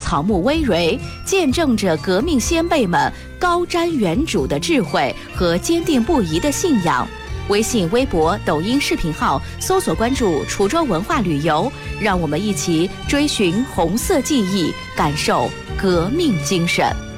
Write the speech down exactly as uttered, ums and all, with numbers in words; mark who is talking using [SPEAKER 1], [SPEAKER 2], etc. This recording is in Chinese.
[SPEAKER 1] 草木葳蕤，见证着革命先辈们高瞻远瞩的智慧和坚定不移的信仰。微信、微博、抖音视频号搜索关注滁州文化旅游，让我们一起追寻红色记忆，感受革命精神。